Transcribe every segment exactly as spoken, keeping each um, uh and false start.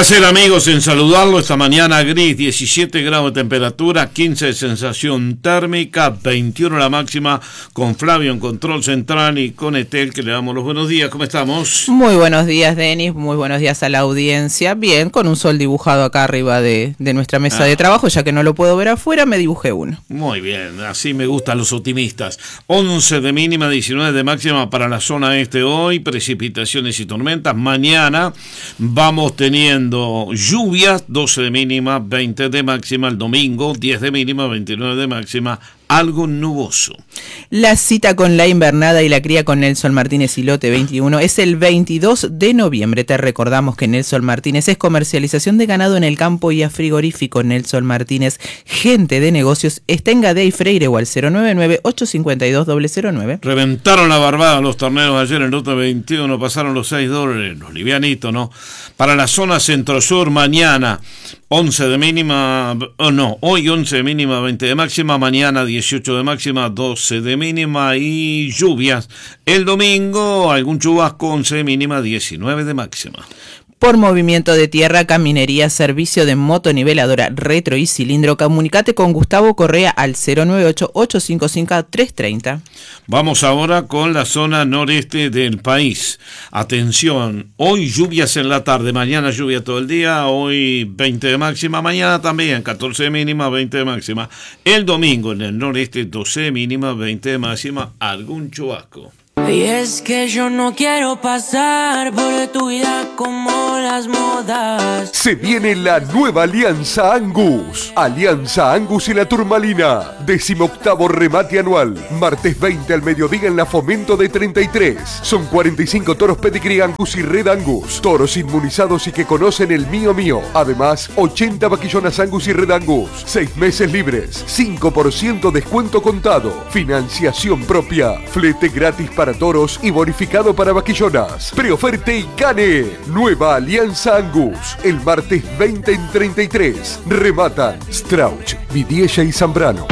Placer, amigos, en saludarlo esta mañana gris, diecisiete grados de temperatura, quince de sensación térmica, veintiuno la máxima, con Flavio en control central y con Etel, que le damos los buenos días. ¿Cómo estamos? Muy buenos días, Denis, muy buenos días a la audiencia. Bien, con un sol dibujado acá arriba de, de nuestra mesa ah. de trabajo, ya que no lo puedo ver afuera, me dibujé uno. Muy bien, así me gustan los optimistas. once de mínima, diecinueve de máxima para la zona este hoy, precipitaciones y tormentas. Mañana vamos teniendo lluvias, doce de mínima, veinte de máxima. El domingo, diez de mínima, veintinueve de máxima, algo nuboso. La cita con la invernada y la cría con Nelson Martínez y Lote veintiuno es el veintidós de noviembre. Te recordamos que Nelson Martínez es comercialización de ganado en el campo y a frigorífico. Nelson Martínez, gente de negocios, está en Gadea y Freire o al cero nueve nueve, ocho cinco dos, cero cero nueve. Reventaron la barbada los torneos ayer en Lote veintiuno, pasaron los seis dólares, los livianitos, ¿no? Para la zona centro-sur, mañana once de mínima, oh no, hoy once de mínima, veinte de máxima, mañana dieciocho de máxima, doce de mínima y lluvias. El domingo algún chubasco, once de mínima, diecinueve de máxima. Por movimiento de tierra, caminería, servicio de motoniveladora, retro y cilindro, comunicate con Gustavo Correa al cero nueve ocho, ocho cinco cinco, tres tres cero. Vamos ahora con la zona noreste del país. Atención, hoy lluvias en la tarde, mañana lluvia todo el día, hoy veinte de máxima, mañana también catorce de mínima, veinte de máxima. El domingo en el noreste doce de mínima, veinte de máxima, algún chubasco. Y es que yo no quiero pasar por tu vida como las modas. Se viene la nueva Alianza Angus. Alianza Angus y la Turmalina. Decimoctavo remate anual. Martes veinte al mediodía en la Fomento de treinta y tres. Son cuarenta y cinco toros Pedigree Angus y Red Angus. Toros inmunizados y que conocen el mío mío. Además, ochenta vaquillonas Angus y Red Angus. seis meses libres. cinco por ciento descuento contado. Financiación propia. Flete gratis para para toros y bonificado para vaquillonas. Preoferte y gane. Nueva Alianza Angus. El martes veinte en treinta y tres. Rematan Strauch, Vidiella y Zambrano.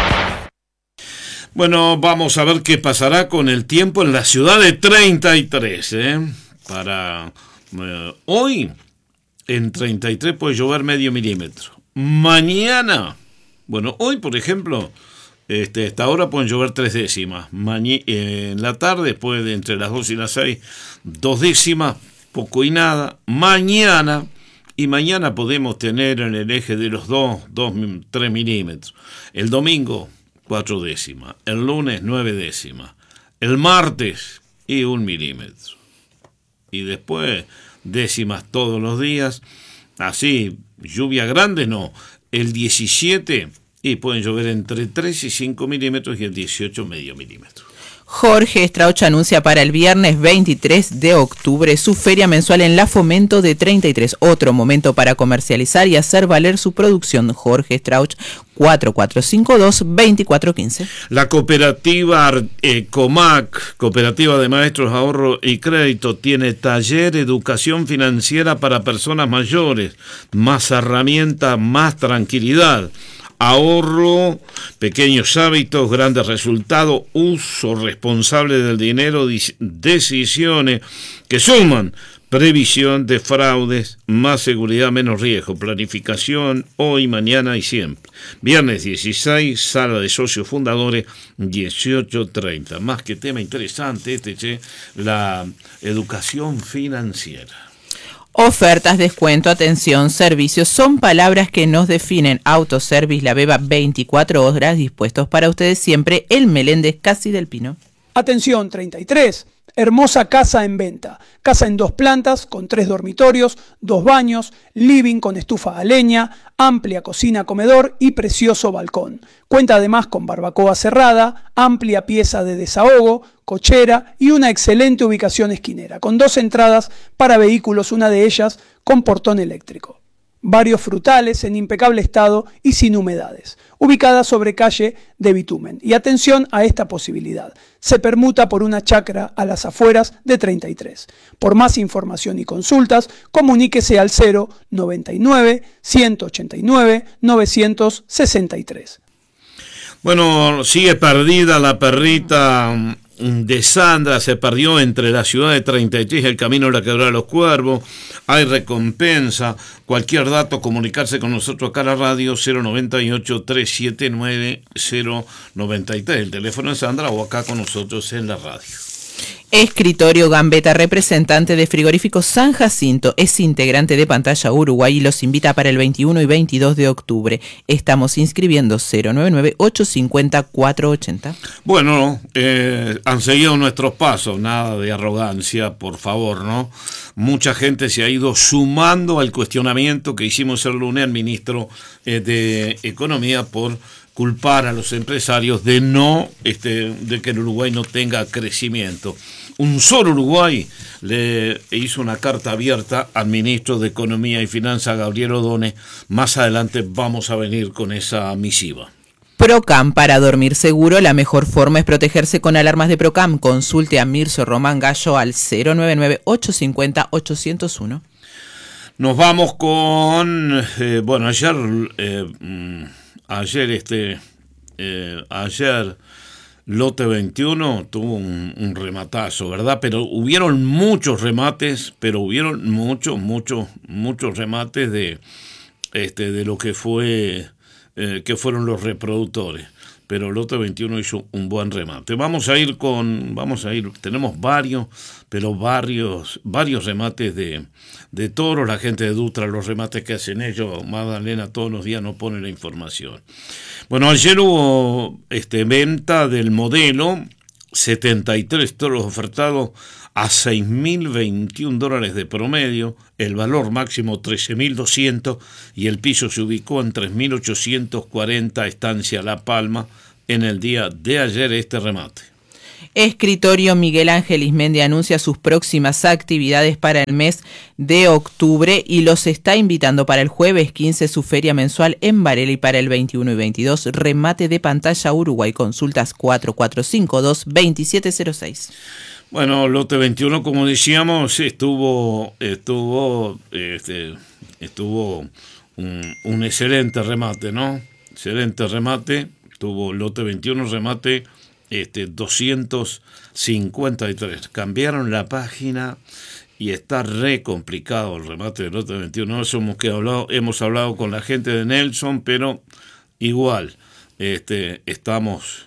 Bueno, vamos a ver qué pasará con el tiempo en la ciudad de treinta y tres. ¿eh? Para eh, hoy, en treinta y tres puede llover medio milímetro. Mañana, bueno, hoy por ejemplo, Este, esta hora pueden llover tres décimas. Mañe, eh, en la tarde puede entre las dos y las seis, dos décimas, poco y nada. Mañana, y mañana podemos tener en el eje de los dos, dos, tres milímetros. El domingo, cuatro décimas. El lunes, nueve décimas. El martes, y un milímetro. Y después, décimas todos los días. Así, lluvia grande no. El diecisiete... y pueden llover entre tres y cinco milímetros y el dieciocho medio milímetro. Jorge Strauch anuncia para el viernes veintitrés de octubre su feria mensual en la Fomento de treinta y tres. Otro momento para comercializar y hacer valer su producción. Jorge Strauch, cuatro cuatro cinco dos, dos cuatro uno cinco. La cooperativa eh, COMAC, Cooperativa de Maestros Ahorro y Crédito, tiene taller educación financiera para personas mayores. Más herramientas, más tranquilidad. Ahorro, pequeños hábitos, grandes resultados, uso responsable del dinero, decisiones que suman, previsión de fraudes, más seguridad, menos riesgo, planificación, hoy, mañana y siempre. Viernes dieciséis, sala de socios fundadores, dieciocho treinta. Más que tema interesante este, che, la educación financiera. Ofertas, descuento, atención, servicios, son palabras que nos definen. Autoservice La Beba, veinticuatro horas dispuestos para ustedes siempre. El Meléndez, Casi del Pino. Atención, treinta y tres. Hermosa casa en venta. Casa en dos plantas, con tres dormitorios, dos baños, living con estufa a leña, amplia cocina, comedor y precioso balcón. Cuenta además con barbacoa cerrada, amplia pieza de desahogo, cochera y una excelente ubicación esquinera, con dos entradas para vehículos, una de ellas con portón eléctrico. Varios frutales en impecable estado y sin humedades, ubicada sobre calle de bitumen. Y atención a esta posibilidad, se permuta por una chacra a las afueras de treinta y tres. Por más información y consultas, comuníquese al cero noventa y nueve, ciento ochenta y nueve, novecientos sesenta y tres. Bueno, sigue perdida la perrita de Sandra se perdió entre la ciudad de treinta y tres y el camino de la Quebrada de los Cuervos. Hay recompensa. Cualquier dato, comunicarse con nosotros acá a la radio cero noventa y ocho, trescientos setenta y nueve, cero noventa y tres. El teléfono de Sandra o acá con nosotros en la radio. Escritorio Gambetta, representante de Frigorífico San Jacinto, es integrante de Pantalla Uruguay y los invita para el veintiuno y veintidós de octubre. Estamos inscribiendo cero noventa y nueve, ochocientos cincuenta, cuatrocientos ochenta. Bueno, eh, han seguido nuestros pasos, nada de arrogancia, por favor, ¿no? Mucha gente se ha ido sumando al cuestionamiento que hicimos el lunes al ministro eh, de Economía por culpar a los empresarios de no, este, de que el Uruguay no tenga crecimiento. Un solo Uruguay le hizo una carta abierta al ministro de Economía y Finanzas, Gabriel Odone. Más adelante vamos a venir con esa misiva. Procam, para dormir seguro, la mejor forma es protegerse con alarmas de Procam. Consulte a Mirso Román Gallo al cero noventa y nueve, ochocientos cincuenta, ochocientos uno. Nos vamos con, eh, bueno, ayer, eh, ayer este, eh, ayer Lote veintiuno tuvo un, un rematazo, ¿verdad? Pero hubieron muchos remates, pero hubieron muchos, muchos, muchos remates de, este, de lo que fue, eh, que fueron los reproductores. Pero Lote veintiuno hizo un buen remate. Vamos a ir con, vamos a ir, tenemos varios, pero varios, varios remates de, de toros, la gente de Dutra, los remates que hacen ellos, Magdalena todos los días nos pone la información. Bueno, ayer hubo este, venta del modelo, setenta y tres toros ofertados a seis mil veintiún dólares de promedio, el valor máximo trece mil doscientos y el piso se ubicó en tres mil ochocientos cuarenta, Estancia La Palma, en el día de ayer este remate. Escritorio Miguel Ángel Ismendi anuncia sus próximas actividades para el mes de octubre y los está invitando para el jueves quince su feria mensual en Varela y para el veintiuno y veintidós remate de Pantalla Uruguay. Consultas cuatro cuatro cinco dos, veintisiete cero seis. Bueno, Lote veintiuno, como decíamos, estuvo estuvo este, estuvo un, un excelente remate, ¿no? Excelente remate, tuvo Lote veintiuno, remate este doscientos cincuenta y tres. Cambiaron la página y está re complicado el remate de Lote veintiuno. Eso hemos, que hablado, hemos hablado con la gente de Nelson, pero igual este, estamos...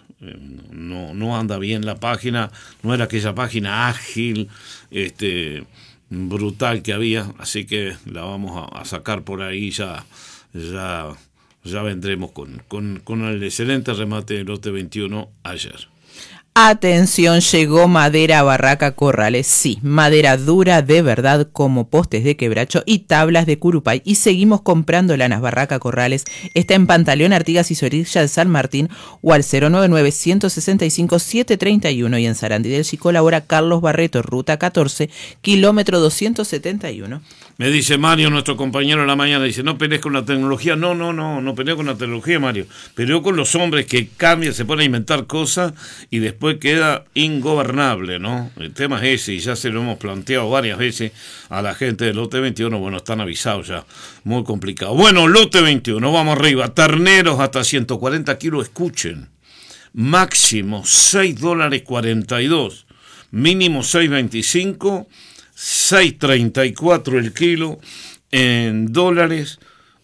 No, no anda bien la página, no era aquella página ágil, este, brutal que había, así que la vamos a, a sacar por ahí, ya, ya, ya vendremos con, con, con el excelente remate de Lote veintiuno ayer. Atención, llegó madera Barraca Corrales, sí, madera dura de verdad como postes de quebracho y tablas de curupay. Y seguimos comprando lanas. Barraca Corrales está en Pantaleón, Artigas y Zorrilla de San Martín o al cero noventa y nueve, ciento sesenta y cinco, setecientos treinta y uno y en Sarandí del Chi colabora Carlos Barreto, ruta catorce, kilómetro doscientos setenta y uno. Me dice Mario, nuestro compañero en la mañana, dice, no pelees con la tecnología. No, no, no, no peleo con la tecnología, Mario. Peleo con los hombres que cambian, se ponen a inventar cosas y después queda ingobernable, ¿no? El tema es ese y ya se lo hemos planteado varias veces a la gente del Lote veintiuno. Bueno, están avisados ya, muy complicado. Bueno, Lote veintiuno, vamos arriba. Terneros hasta ciento cuarenta kilos, escuchen. Máximo seis dólares cuarenta y dos, mínimo seis veinticinco, seis treinta y cuatro el kilo en dólares,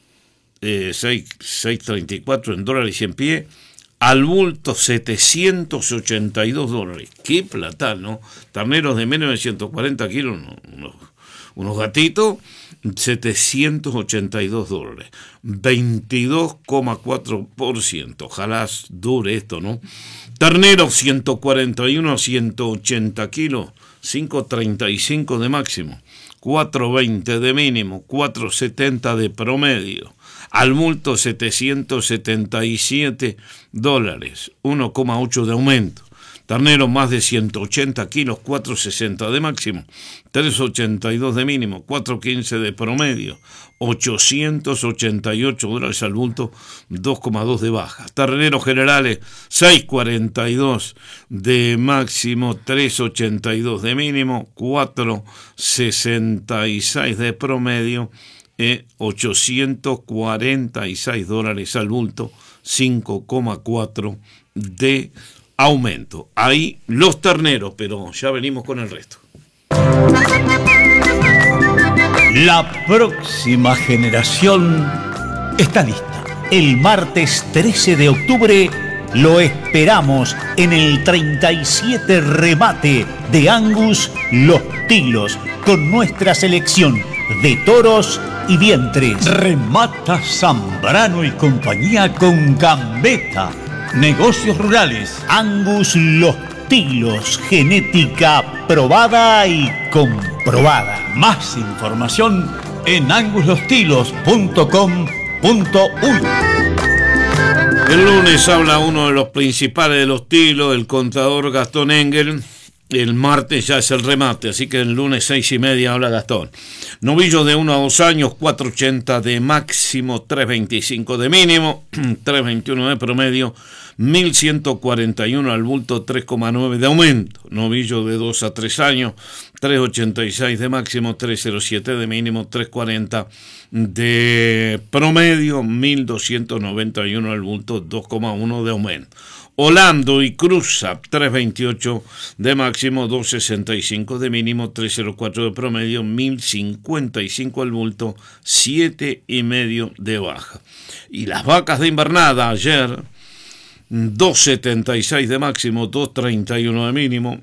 eh, seis treinta y cuatro en dólares y en pie, al bulto setecientos ochenta y dos dólares. Qué plata, ¿no? Terneros de menos de ciento cuarenta kilos, ¿no? unos, unos gatitos, setecientos ochenta y dos dólares, veintidós coma cuatro por ciento. Ojalá dure esto, ¿no? Terneros ciento cuarenta y uno a ciento ochenta kilos, cinco treinta y cinco de máximo, cuatro veinte de mínimo, cuatro setenta de promedio. Al multo setecientos setenta y siete dólares, uno coma ocho de aumento. Ternero más de ciento ochenta kilos, cuatro sesenta de máximo, tres ochenta y dos de mínimo, cuatro quince de promedio, ochocientos ochenta y ocho dólares al bulto, dos coma dos de baja. Terneros generales, seis cuarenta y dos de máximo, tres ochenta y dos de mínimo, cuatro sesenta y seis de promedio, eh, ochocientos cuarenta y seis dólares al bulto, cinco coma cuatro de aumento. Ahí los terneros, pero ya venimos con el resto. La próxima generación está lista. El martes trece de octubre lo esperamos en el treinta y siete remate de Angus Los Tilos, con nuestra selección de toros y vientres. Remata Zambrano y compañía con Gambetta. Negocios rurales. Angus Los Tilos, genética probada y comprobada. Más información en angus los tilos punto com punto uy. El lunes habla uno de los principales de los tilos, el contador Gastón Engel. El martes ya es el remate, así que el lunes seis y media habla Gastón. Novillos de uno a dos años, cuatro ochenta de máximo, tres veinticinco de mínimo, tres veintiuno de promedio, mil ciento cuarenta y uno al bulto, tres coma nueve de aumento. Novillo de dos a tres años, tres ochenta y seis de máximo, tres cero siete de mínimo, tres cuarenta de promedio, mil doscientos noventa y uno al bulto, dos coma uno de aumento. Orlando y Cruza, tres veintiocho de máximo, dos sesenta y cinco de mínimo, tres cero cuatro de promedio, mil cincuenta y cinco al bulto, siete y medio de baja. Y las vacas de invernada ayer, dos setenta y seis de máximo, dos treinta y uno de mínimo,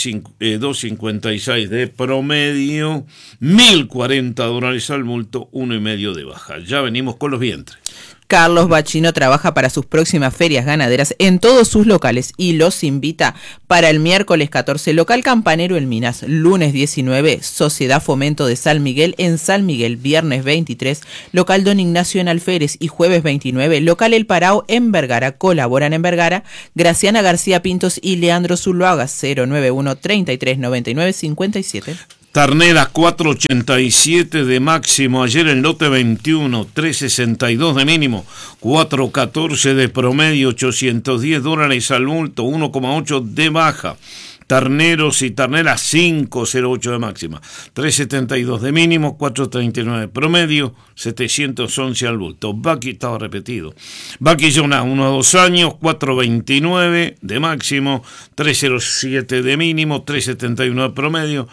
dos cincuenta y seis de promedio, mil cuarenta dólares al bulto, uno y medio de baja. Ya venimos con los vientres. Carlos Bachino trabaja para sus próximas ferias ganaderas en todos sus locales y los invita para el miércoles catorce, local Campanero en Minas, lunes diecinueve, Sociedad Fomento de San Miguel en San Miguel, viernes veintitrés, local Don Ignacio en Alférez y jueves veintinueve, local El Parao en Vergara. Colaboran en Vergara Graciana García Pintos y Leandro Zuluaga. Cero nueve uno, treinta y tres, noventa y nueve, cincuenta y siete. Terneras cuatro ochenta y siete de máximo, ayer en lote veintiuno, tres sesenta y dos de mínimo, cuatro catorce de promedio, ochocientos diez dólares al bulto, uno coma ocho de baja. Terneros y terneras cinco cero ocho de máxima, tres setenta y dos de mínimo, cuatro treinta y nueve de promedio, setecientos once al bulto. Vaqui estaba repetido. Vaquillona uno a dos años, cuatro veintinueve de máximo, tres cero siete de mínimo, tres setenta y uno de promedio,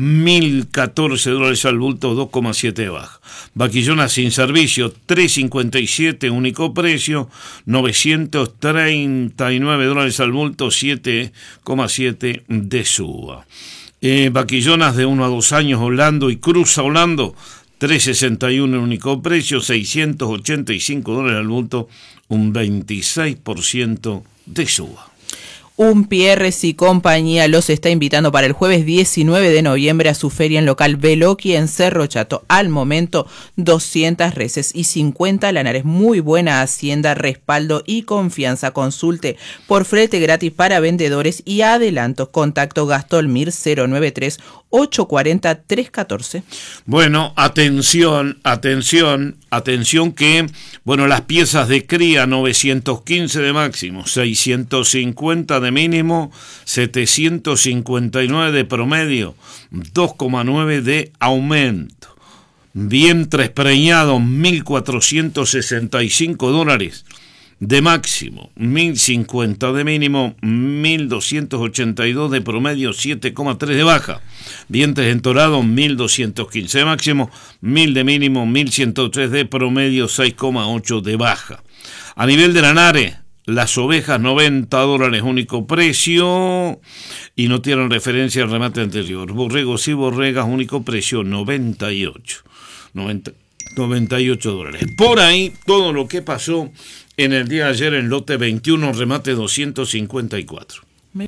mil catorce dólares al bulto, dos coma siete de baja. Vaquillona sin servicio, tres cincuenta y siete único precio, novecientos treinta y nueve dólares al bulto, siete coma siete de suba. Eh, vaquillonas de uno a dos años, Orlando y Cruza Orlando, tres sesenta y uno único precio, seiscientos ochenta y cinco dólares al bulto, un veintiséis por ciento de suba. Umpierres y compañía los está invitando para el jueves diecinueve de noviembre a su feria en local Veloqui en Cerro Chato. Al momento, doscientas reses y cincuenta lanares. Muy buena hacienda, respaldo y confianza. Consulte por flete gratis para vendedores y adelantos. Contacto Gastón Mir cero nueve tres, ocho cuatro cero, tres uno cuatro. Bueno, atención, atención, atención que, bueno, las piezas de cría novecientos quince de máximo, seiscientos cincuenta de mínimo, setecientos cincuenta y nueve de promedio, dos coma nueve de aumento. Vientres preñados, mil cuatrocientos sesenta y cinco dólares de máximo, mil cincuenta de mínimo, mil doscientos ochenta y dos de promedio, siete coma tres de baja. Vientres entorados, mil doscientos quince de máximo, mil de mínimo, mil ciento tres de promedio, seis coma ocho de baja. A nivel de lanares, las ovejas noventa dólares único precio y no tienen referencia al remate anterior. Borregos y borregas único precio noventa y ocho. noventa, noventa y ocho dólares. Por ahí todo lo que pasó en el día de ayer en lote veintiuno, remate doscientos cincuenta y cuatro.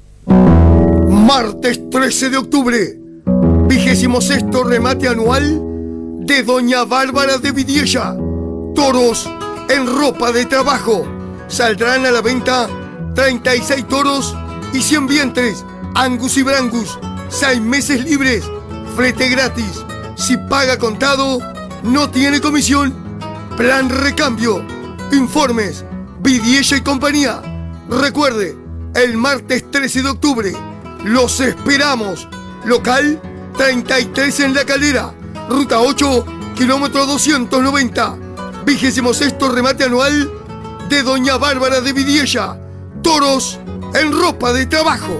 Martes trece de octubre, vigésimo sexto remate anual de Doña Bárbara de Vidiella. Toros en ropa de trabajo. Saldrán a la venta treinta y seis toros y cien vientres, Angus y Brangus, seis meses libres, flete gratis. Si paga contado, no tiene comisión. Plan recambio. Informes, Vidiella y compañía. Recuerde, el martes trece de octubre, los esperamos. Local treinta y tres en La Calera, ruta ocho, kilómetro doscientos noventa. Vigésimo sexto remate anual de Doña Bárbara de Vidiella. Toros en ropa de trabajo.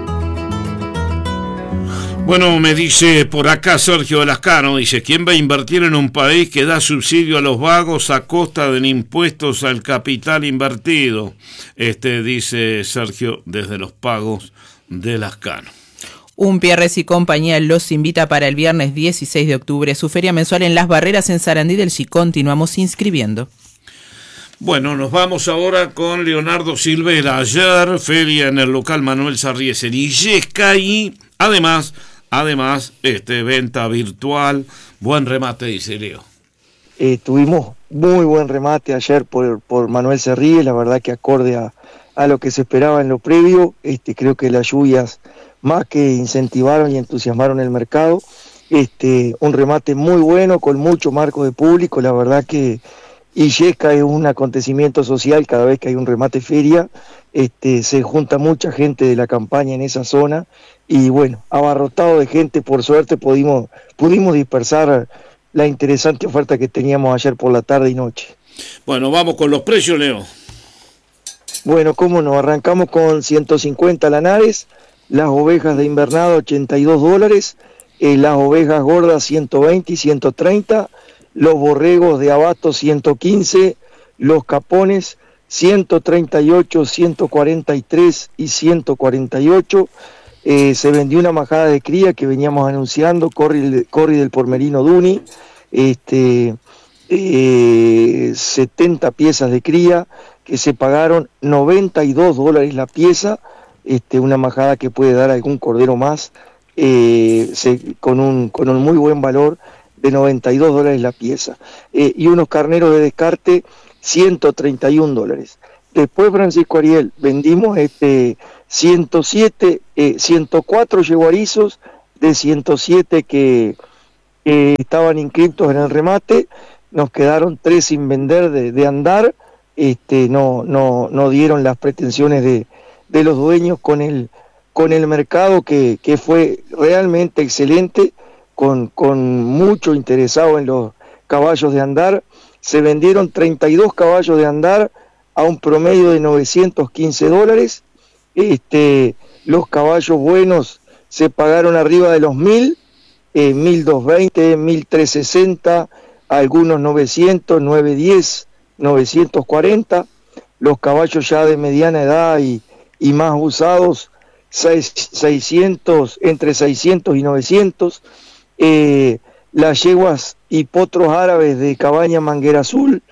Bueno, me dice por acá Sergio Lascano, dice, ¿quién va a invertir en un país que da subsidio a los vagos a costa de impuestos al capital invertido? Este dice Sergio desde los pagos de Lascano. Un Pierres y compañía los invita para el viernes dieciséis de octubre, su feria mensual en Las Barreras en Sarandí del Chi. Continuamos inscribiendo. Bueno, nos vamos ahora con Leonardo Silvera. Ayer, feria en el local Manuel Sarries en Illesca y además, además, este venta virtual. Buen remate, dice Leo. Eh, tuvimos muy buen remate ayer por, por Manuel Sarries, la verdad que acorde a, a lo que se esperaba en lo previo. Este, creo que las lluvias más que incentivaron y entusiasmaron el mercado. Este, un remate muy bueno, con mucho marco de público. La verdad que Illesca es un acontecimiento social. Cada vez que hay un remate feria, este, se junta mucha gente de la campaña en esa zona. Y bueno, abarrotado de gente, por suerte pudimos, pudimos dispersar la interesante oferta que teníamos ayer por la tarde y noche. Bueno, vamos con los precios, Leo. Bueno, cómo no, arrancamos con ciento cincuenta lanares, las ovejas de invernada ochenta y dos dólares, eh, las ovejas gordas ciento veinte y ciento treinta, los borregos de abasto ciento quince, los capones ciento treinta y ocho, ciento cuarenta y tres y ciento cuarenta y ocho. Eh, se vendió una majada de cría que veníamos anunciando, Corri, Corri del Pormerino Duni, este, eh, setenta piezas de cría que se pagaron noventa y dos dólares la pieza. Este, una majada que puede dar algún cordero más, eh, se, con, un, con un muy buen valor de noventa y dos dólares la pieza, eh, y unos carneros de descarte ciento treinta y un dólares. Después, Francisco Ariel, vendimos este, ciento siete, eh, ciento cuatro yeguarizos de ciento siete que eh, estaban inscriptos en el remate. Nos quedaron tres sin vender de, de andar. Este, no, no, no dieron las pretensiones de de los dueños con el, con el mercado que, que fue realmente excelente, con, con mucho interesado en los caballos de andar. Se vendieron treinta y dos caballos de andar a un promedio de novecientos quince dólares. Este, los caballos buenos se pagaron arriba de los mil, eh, mil doscientos veinte, mil trescientos sesenta, algunos novecientos, novecientos diez, novecientos cuarenta. Los caballos ya de mediana edad y y más usados, seiscientos, entre seiscientos y novecientos, eh, las yeguas y potros árabes de Cabaña Manguera Azul,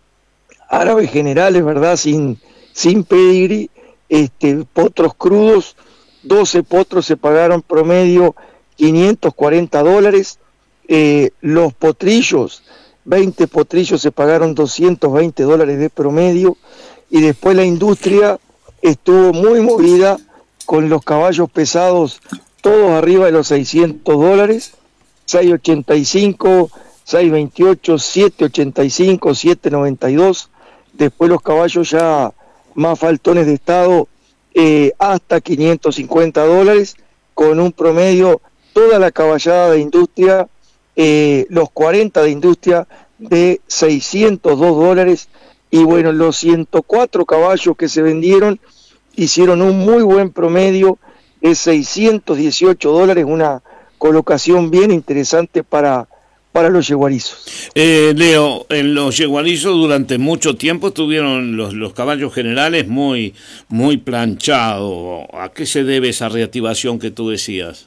árabes generales, ¿verdad?, sin, sin pedigrí, este, potros crudos, doce potros se pagaron promedio quinientos cuarenta dólares, eh, los potrillos, veinte potrillos se pagaron doscientos veinte dólares de promedio, y después la industria estuvo muy movida con los caballos pesados, todos arriba de los seiscientos dólares, seiscientos ochenta y cinco, seiscientos veintiocho, setecientos ochenta y cinco, setecientos noventa y dos, después los caballos ya más faltones de estado, eh, hasta quinientos cincuenta dólares, con un promedio, toda la caballada de industria, eh, los cuarenta de industria de seiscientos dos dólares. Y bueno, los ciento cuatro caballos que se vendieron hicieron un muy buen promedio de seiscientos dieciocho dólares, una colocación bien interesante para, para los yeguarizos. Eh, Leo, en los yeguarizos durante mucho tiempo estuvieron los, los caballos generales muy, muy planchados. ¿A qué se debe esa reactivación que tú decías?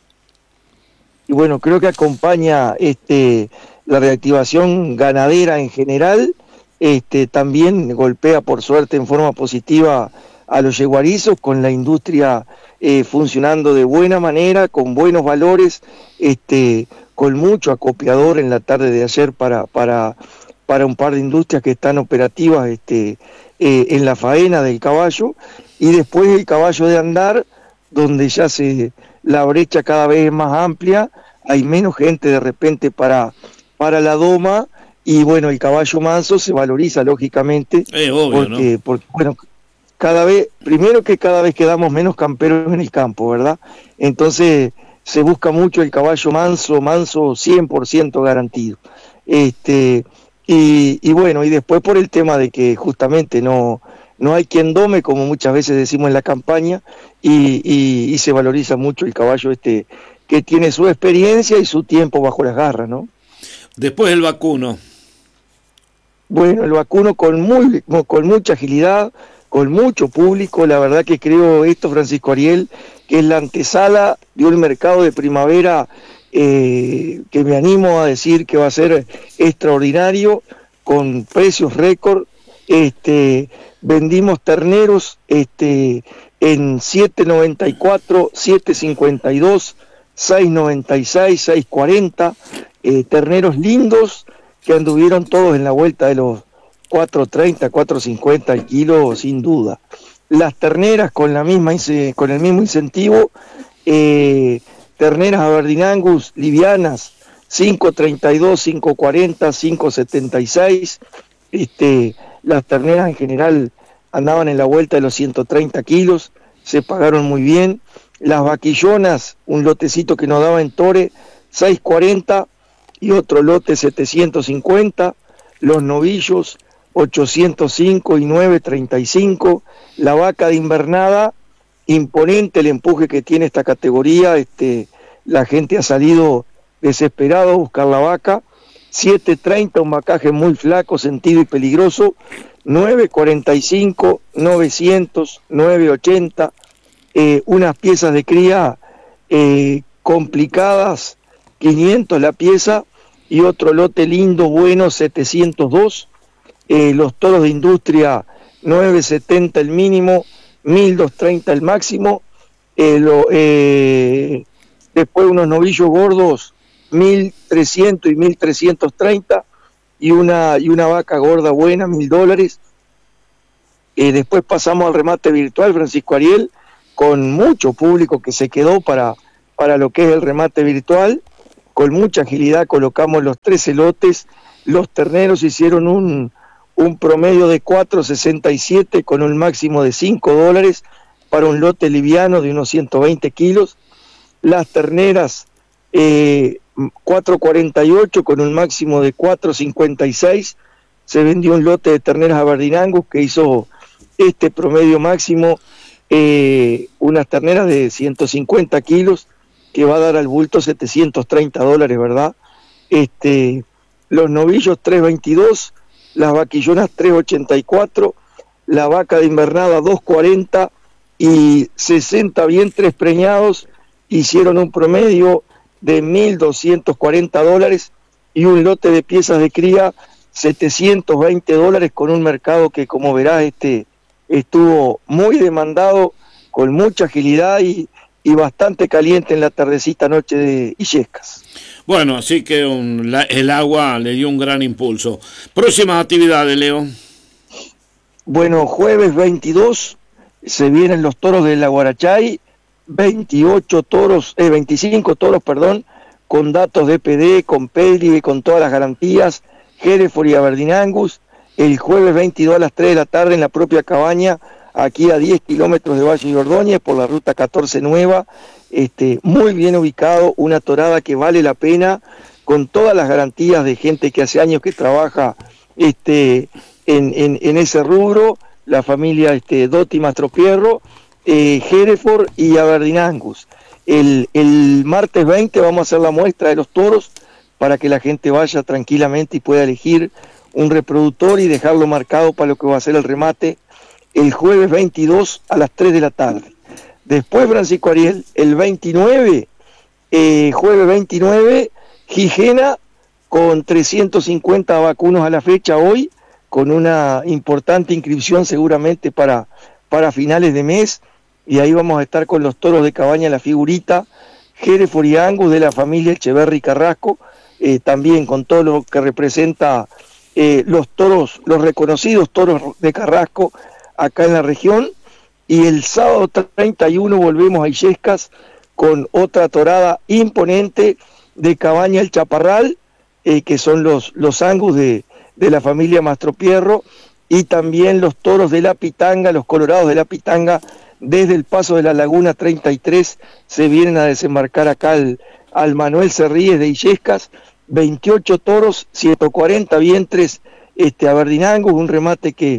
Y bueno, creo que acompaña este, la reactivación ganadera en general. Este, también golpea por suerte en forma positiva a los yeguarizos, con la industria eh, funcionando de buena manera, con buenos valores, este, con mucho acopiador en la tarde de ayer para, para, para un par de industrias que están operativas este, eh, en la faena del caballo, y después el caballo de andar, donde ya se la brecha cada vez es más amplia, hay menos gente de repente para, para la doma. Y bueno, el caballo manso se valoriza lógicamente, eh, obvio, porque, ¿no? porque bueno, cada vez, primero que cada vez quedamos menos camperos en el campo, ¿verdad? Entonces se busca mucho el caballo manso, manso cien por ciento garantido. Este, y, y bueno, y después por el tema de que justamente no, no hay quien dome, como muchas veces decimos en la campaña, y, y, y se valoriza mucho el caballo este, que tiene su experiencia y su tiempo bajo las garras, ¿no? Después el vacuno. Bueno, el vacuno con, muy, con mucha agilidad, con mucho público, la verdad que creo esto, Francisco Ariel, que es la antesala de un mercado de primavera eh, que me animo a decir que va a ser extraordinario, con precios récord. Este, vendimos terneros este, en siete noventa y cuatro, siete cincuenta y dos, seis noventa y seis, seis cuarenta, eh, terneros lindos que anduvieron todos en la vuelta de los cuatro treinta, cuatro cincuenta el kilo, sin duda. Las terneras con la misma con el mismo incentivo, eh, terneras Aberdeen Angus livianas, cinco treinta y dos, cinco cuarenta, cinco setenta y seis, este, las terneras en general andaban en la vuelta de los ciento treinta kilos, se pagaron muy bien. Las vaquillonas, un lotecito que nos daba en Tore, seis cuarenta y otro lote setecientos cincuenta, los novillos ochocientos cinco y nueve treinta y cinco, la vaca de invernada, imponente el empuje que tiene esta categoría, este, la gente ha salido desesperado a buscar la vaca, siete treinta, un vacaje muy flaco, sentido y peligroso, nueve cuarenta y cinco, novecientos, nueve ochenta, eh, unas piezas de cría eh, complicadas, quinientos la pieza, y otro lote lindo, bueno, setecientos dos, eh, los toros de industria, nueve setenta el mínimo, mil doscientos treinta el máximo, eh, lo, eh, después unos novillos gordos, mil trescientos y mil trescientos treinta, y una, y una vaca gorda buena, mil dólares. Eh, después pasamos al remate virtual, Francisco Ariel, con mucho público que se quedó para, para lo que es el remate virtual. Con mucha agilidad colocamos los trece lotes, los terneros hicieron un, un promedio de cuatro sesenta y siete con un máximo de cinco dólares para un lote liviano de unos ciento veinte kilos. Las terneras eh, cuatro cuarenta y ocho con un máximo de cuatro cincuenta y seis. Se vendió un lote de terneras Aberdeen Angus que hizo este promedio máximo, eh, unas terneras de ciento cincuenta kilos, que va a dar al bulto setecientos treinta dólares, ¿verdad? Este, los novillos tres veintidós, las vaquillonas tres ochenta y cuatro, la vaca de invernada dos cuarenta y sesenta vientres preñados hicieron un promedio de mil doscientos cuarenta dólares y un lote de piezas de cría setecientos veinte dólares, con un mercado que, como verás, este, estuvo muy demandado, con mucha agilidad y y bastante caliente en la tardecita noche de Illescas. Bueno, así que un, la, el agua le dio un gran impulso. Próximas actividades, Leo. Bueno, jueves veintidós se vienen los toros de la Guarachay, veintiocho toros, eh, veinticinco toros, perdón, con datos de P D, con Peli, con todas las garantías, Hereford y Aberdeen Angus. El jueves veintidós a las tres de la tarde en la propia cabaña, aquí a diez kilómetros de Valle de Ordóñez, por la ruta catorce nueva, este, muy bien ubicado, una torada que vale la pena, con todas las garantías de gente que hace años que trabaja este, en, en, en ese rubro, la familia este, Dotti Mastropierro, eh, Hereford y Aberdeen Angus. El, el martes veinte vamos a hacer la muestra de los toros para que la gente vaya tranquilamente y pueda elegir un reproductor y dejarlo marcado para lo que va a ser el remate el jueves veintidós a las tres de la tarde. Después, Francisco Ariel, el veintinueve, eh, jueves veintinueve, Gijena, con trescientos cincuenta vacunos a la fecha hoy, con una importante inscripción seguramente para, para finales de mes, y ahí vamos a estar con los toros de cabaña La Figurita, Hereford y Angus de la familia Echeverri Carrasco, eh, también con todo lo que representa eh, los toros, los reconocidos toros de Carrasco, acá en la región. Y el sábado treinta y uno volvemos a Illescas con otra torada imponente de cabaña El Chaparral, eh, que son los, los Angus de, de la familia Mastropierro, y también los toros de la Pitanga, los colorados de la Pitanga, desde el paso de la Laguna treinta y tres, se vienen a desembarcar acá al, al Manuel Cerríes de Illescas, veintiocho toros, ciento cuarenta vientres, este Aberdeen Angus, un remate que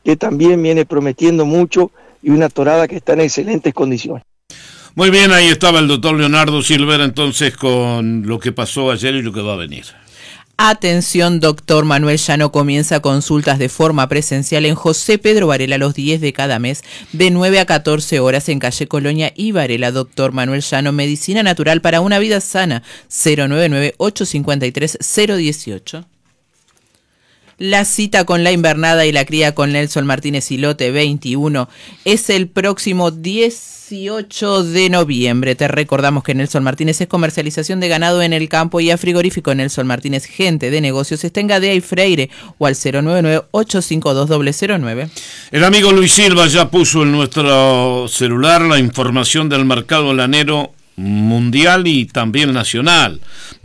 que también viene prometiendo mucho, y una torada que está en excelentes condiciones. Muy bien, ahí estaba el doctor Leonardo Silvera entonces con lo que pasó ayer y lo que va a venir. Atención, doctor Manuel Llano comienza consultas de forma presencial en José Pedro Varela los días de cada mes, de nueve a catorce horas en calle Colonia y Varela. Doctor Manuel Llano, medicina natural para una vida sana, cero nueve nueve, ocho cinco tres, cero uno ocho. La cita con la invernada y la cría con Nelson Martínez y Lote veintiuno es el próximo dieciocho de noviembre. Te recordamos que Nelson Martínez es comercialización de ganado en el campo y a frigorífico Nelson Martínez, gente de negocios. Está en Gadea y Freire o al cero nueve nueve, ocho cinco dos, cero cero nueve. El amigo Luis Silva ya puso en nuestro celular la información del mercado lanero mundial y también nacional.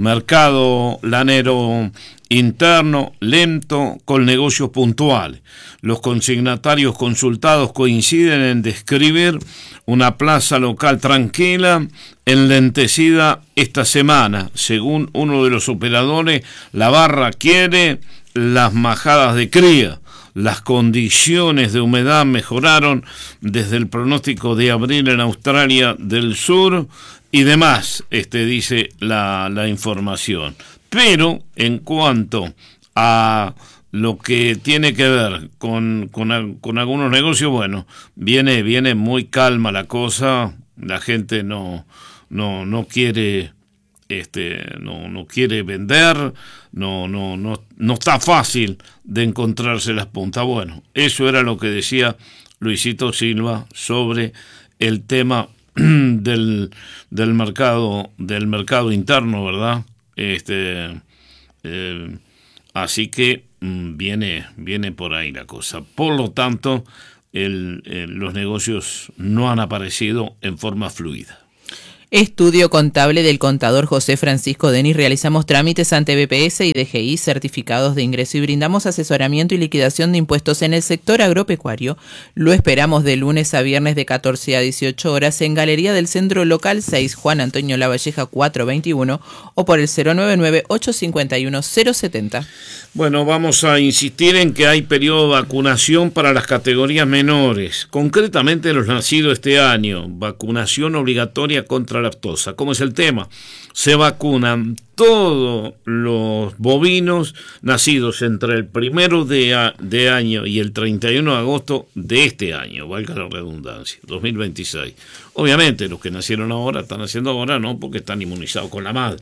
Mercado lanero interno, lento, con negocios puntuales. Los consignatarios consultados coinciden en describir una plaza local tranquila, enlentecida esta semana. Según uno de los operadores, la barra quiere las majadas de cría. Las condiciones de humedad mejoraron desde el pronóstico de abril en Australia del Sur y demás, este, dice la, la información. Pero en cuanto a lo que tiene que ver con, con, con algunos negocios, bueno, viene, viene muy calma la cosa, la gente no, no, no quiere, este, no, no quiere vender, no, no, no, no está fácil de encontrarse las puntas. Bueno, eso era lo que decía Luisito Silva sobre el tema del, del mercado, del mercado interno, ¿verdad? Este, eh, así que mmm, viene, viene por ahí la cosa. Por lo tanto, el, el, los negocios no han aparecido en forma fluida. Estudio contable del contador José Francisco Denis. Realizamos trámites ante B P S y D G I, certificados de ingreso, y brindamos asesoramiento y liquidación de impuestos en el sector agropecuario. Lo esperamos de lunes a viernes de catorce a dieciocho horas en Galería del Centro Local seis, Juan Antonio Lavalleja cuatrocientos veintiuno, o por el cero nueve nueve, ocho cinco uno, cero setenta. Bueno, vamos a insistir en que hay periodo de vacunación para las categorías menores, concretamente los nacidos este año. Vacunación obligatoria contra la aftosa. ¿Cómo es el tema? Se vacunan todos los bovinos nacidos entre el primero de, a, de año y el treinta y uno de agosto de este año, valga la redundancia, dos mil veintiséis. Obviamente los que nacieron ahora están haciendo ahora, no, porque están inmunizados con la madre.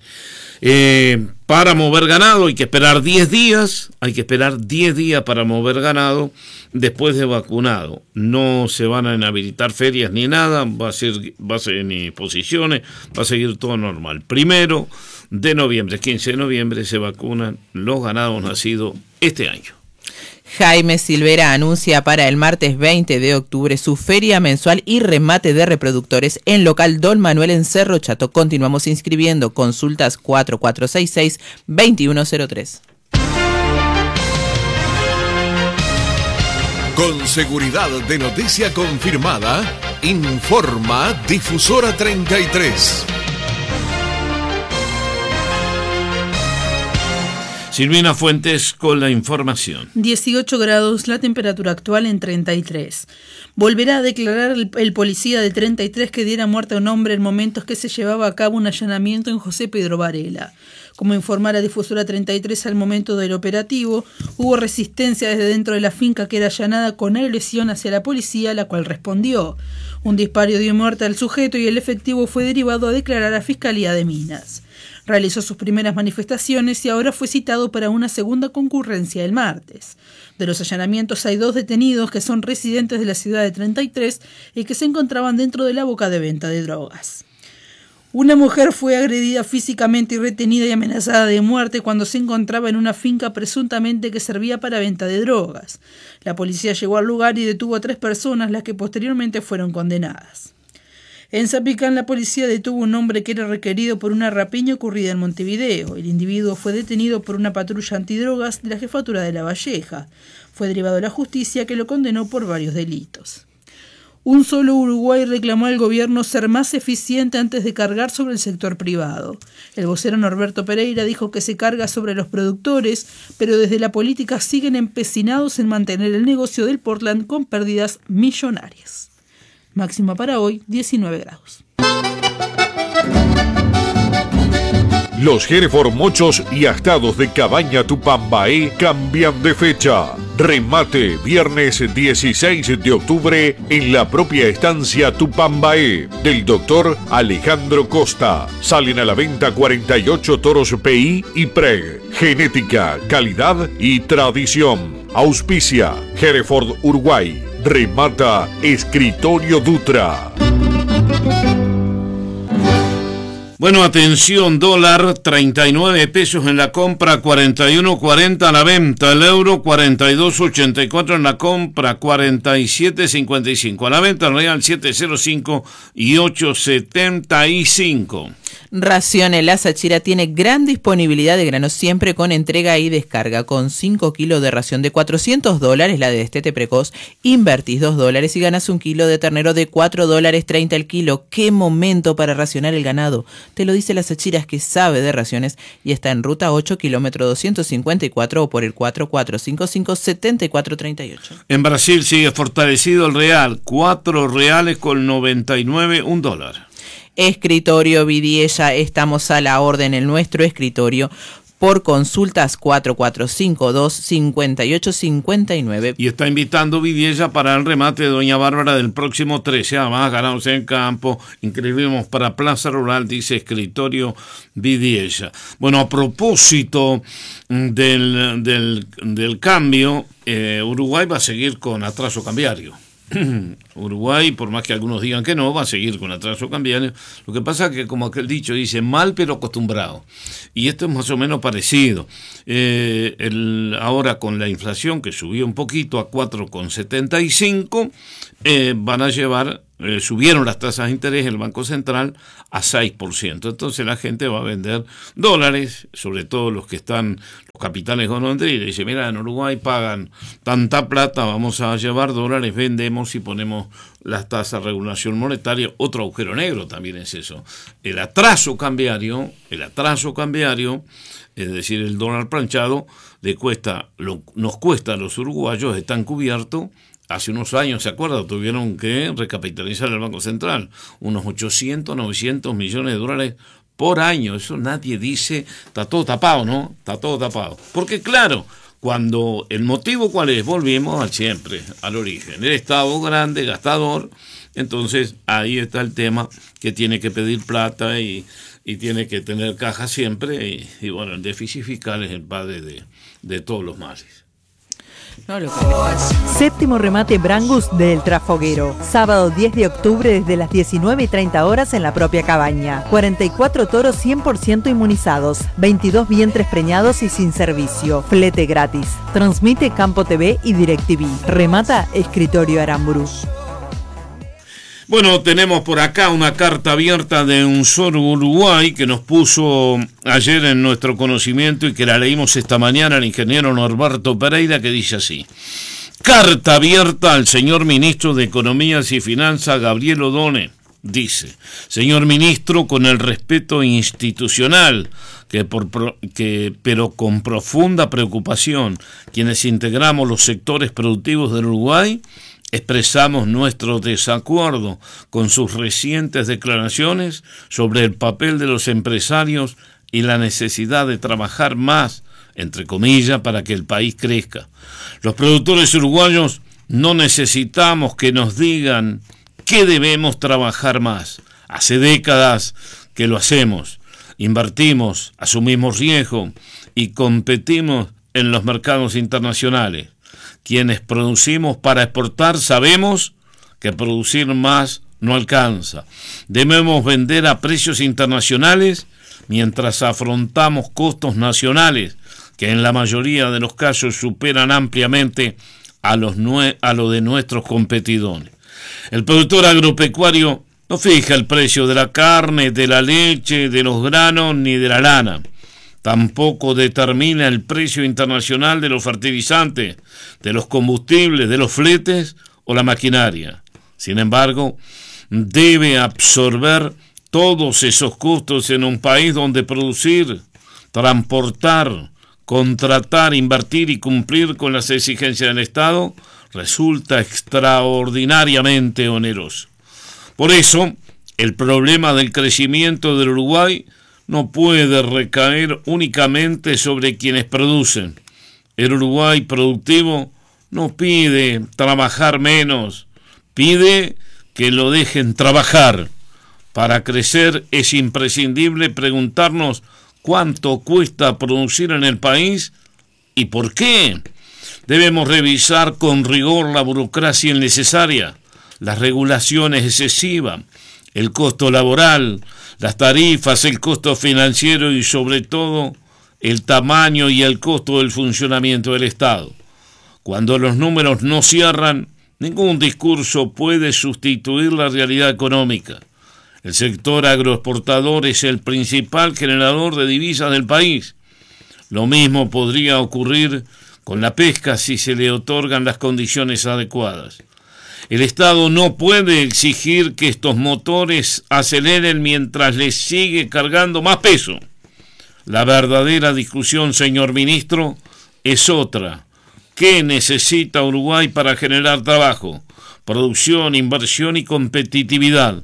Eh, para mover ganado hay que esperar diez días, hay que esperar diez días para mover ganado después de vacunado. No se van a inhabilitar ferias ni nada, va a ser, va a ser ni exposiciones, va a seguir todo normal. Primero de noviembre, quince de noviembre, se vacunan los ganados nacidos este año. Jaime Silvera anuncia para el martes veinte de octubre su feria mensual y remate de reproductores en local Don Manuel en Cerro Chato. Continuamos inscribiendo. Consultas cuatro cuatro seis seis, dos uno cero tres. Con seguridad de noticia confirmada, informa Difusora treinta y tres. Silvina Fuentes con la información. dieciocho grados, la temperatura actual en treinta y tres. Volverá a declarar el, el policía de treinta y tres que diera muerte a un hombre en momentos que se llevaba a cabo un allanamiento en José Pedro Varela. Como informara Difusora treinta y tres al momento del operativo, hubo resistencia desde dentro de la finca que era allanada con agresión hacia la policía, la cual respondió. Un disparo dio muerte al sujeto y el efectivo fue derivado a declarar a Fiscalía de Minas. Realizó sus primeras manifestaciones y ahora fue citado para una segunda concurrencia el martes. De los allanamientos hay dos detenidos que son residentes de la ciudad de treinta y tres y que se encontraban dentro de la boca de venta de drogas. Una mujer fue agredida físicamente y retenida y amenazada de muerte cuando se encontraba en una finca presuntamente que servía para venta de drogas. La policía llegó al lugar y detuvo a tres personas, las que posteriormente fueron condenadas. En Zapicán, la policía detuvo a un hombre que era requerido por una rapiña ocurrida en Montevideo. El individuo fue detenido por una patrulla antidrogas de la jefatura de La Valleja. Fue derivado a la justicia, que lo condenó por varios delitos. Un solo Uruguay reclamó al gobierno ser más eficiente antes de cargar sobre el sector privado. El vocero Norberto Pereira dijo que se carga sobre los productores, pero desde la política siguen empecinados en mantener el negocio del Portland con pérdidas millonarias. Máxima para hoy, diecinueve grados. Los Hereford Mochos y Astados de Cabaña Tupambaé cambian de fecha. Remate viernes dieciséis de octubre en la propia estancia Tupambaé del doctor Alejandro Costa. Salen a la venta cuarenta y ocho toros P I y Preg. Genética, calidad y tradición. Auspicia Hereford Uruguay. Remata Escritorio Dutra. Bueno, atención, dólar treinta y nueve pesos en la compra, cuarenta y uno cuarenta a la venta, el euro cuarenta y dos ochenta y cuatro en la compra, cuarenta y siete cincuenta y cinco a la venta, el real siete cero cinco y ocho setenta y cinco. Raciones La Sachira tiene gran disponibilidad de granos siempre con entrega y descarga. Con cinco kilos de ración de cuatrocientos dólares, la de destete precoz, invertís dos dólares y ganas un kilo de ternero de cuatro dólares treinta el kilo. ¡Qué momento para racionar el ganado! Te lo dice La Sachira, que sabe de raciones y está en ruta ocho, kilómetro doscientos cincuenta y cuatro o por el cuatro cuatro cinco cinco siete cuatro tres ocho. En Brasil sigue fortalecido el real, cuatro reales con noventa y nueve, un dólar. Escritorio Vidiella, estamos a la orden en nuestro escritorio por consultas cuatro cuatro cinco dos, cinco ocho cinco nueve. Y está invitando Vidiella para el remate de Doña Bárbara del próximo trece. Además, ganamos en campo, inscribimos para Plaza Rural, dice Escritorio Vidiella. Bueno, a propósito del, del, del cambio, eh, Uruguay va a seguir con atraso cambiario. Uruguay, por más que algunos digan que no, va a seguir con atraso cambiario. Lo que pasa es que, como aquel dicho dice, mal pero acostumbrado. Y esto es más o menos parecido. Eh, el, ahora con la inflación que subió un poquito a cuatro coma setenta y cinco, eh, van a llevar, eh, subieron las tasas de interés el Banco Central a seis por ciento. Entonces la gente va a vender dólares, sobre todo los que están, los capitales golondrinos, y le dice, mira, en Uruguay pagan tanta plata, vamos a llevar dólares, vendemos y ponemos las tasas de regulación monetaria. Otro agujero negro también es eso. El atraso cambiario, el atraso cambiario, es decir, el dólar planchado, le cuesta, lo, nos cuesta a los uruguayos, están cubiertos. Hace unos años, ¿se acuerdan? Tuvieron que recapitalizar el Banco Central, unos ochocientos, novecientos millones de dólares por año. Eso nadie dice, está todo tapado, ¿no? Está todo tapado. Porque claro, cuando el motivo cuál es, volvemos al siempre, al origen. El Estado grande, gastador, entonces ahí está el tema que tiene que pedir plata y, y tiene que tener caja siempre. Y, y bueno, el déficit fiscal es el padre de, de todos los males. No, lo que... Séptimo remate Brangus del Trafoguero. Sábado diez de octubre desde las diecinueve y treinta horas en la propia cabaña. cuarenta y cuatro toros cien por ciento inmunizados. veintidós vientres preñados y sin servicio. Flete gratis. Transmite Campo T V y DirecTV. Remata Escritorio Aramburu. Bueno, tenemos por acá una carta abierta de un solo Uruguay que nos puso ayer en nuestro conocimiento y que la leímos esta mañana, el ingeniero Norberto Pereira, que dice así: carta abierta al señor ministro de Economías y Finanzas, Gabriel Odone. Dice: señor ministro, con el respeto institucional, que por, que, pero con profunda preocupación, quienes integramos los sectores productivos del Uruguay, expresamos nuestro desacuerdo con sus recientes declaraciones sobre el papel de los empresarios y la necesidad de trabajar más, entre comillas, para que el país crezca. Los productores uruguayos no necesitamos que nos digan que debemos trabajar más. Hace décadas que lo hacemos. Invertimos, asumimos riesgo y competimos en los mercados internacionales. Quienes producimos para exportar sabemos que producir más no alcanza. Debemos vender a precios internacionales mientras afrontamos costos nacionales que en la mayoría de los casos superan ampliamente a los, nue- a lo de nuestros competidores. El productor agropecuario no fija el precio de la carne, de la leche, de los granos ni de la lana. Tampoco determina el precio internacional de los fertilizantes, de los combustibles, de los fletes o la maquinaria. Sin embargo, debe absorber todos esos costos en un país donde producir, transportar, contratar, invertir y cumplir con las exigencias del Estado resulta extraordinariamente oneroso. Por eso, el problema del crecimiento del Uruguay no puede recaer únicamente sobre quienes producen. El Uruguay productivo no pide trabajar menos, pide que lo dejen trabajar. Para crecer es imprescindible preguntarnos cuánto cuesta producir en el país y por qué. Debemos revisar con rigor la burocracia innecesaria, las regulaciones excesivas, el costo laboral, las tarifas, el costo financiero y sobre todo el tamaño y el costo del funcionamiento del Estado. Cuando los números no cierran, ningún discurso puede sustituir la realidad económica. El sector agroexportador es el principal generador de divisas del país. Lo mismo podría ocurrir con la pesca si se le otorgan las condiciones adecuadas. El Estado no puede exigir que estos motores aceleren mientras les sigue cargando más peso. La verdadera discusión, señor ministro, es otra. ¿Qué necesita Uruguay para generar trabajo, producción, inversión y competitividad?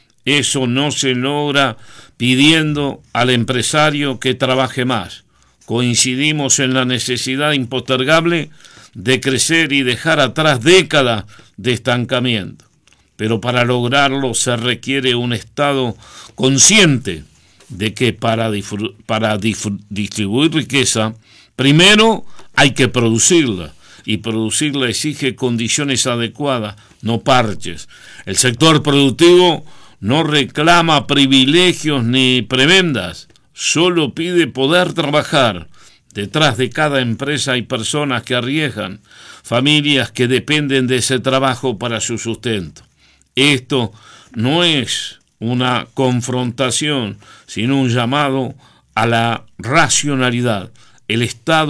Eso no se logra pidiendo al empresario que trabaje más. Coincidimos en la necesidad impostergable de crecer y dejar atrás décadas de estancamiento. Pero para lograrlo se requiere un Estado consciente de que para, difru- para dif- distribuir riqueza, primero hay que producirla, y producirla exige condiciones adecuadas, no parches. El sector productivo no reclama privilegios ni prebendas, solo pide poder trabajar. Detrás de cada empresa hay personas que arriesgan, familias que dependen de ese trabajo para su sustento. Esto no es una confrontación, sino un llamado a la racionalidad. El Estado